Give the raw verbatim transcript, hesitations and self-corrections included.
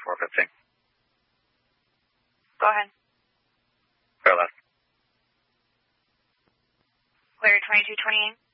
four fifteen. Go ahead. Clear left. Clear twenty-two twenty-eight.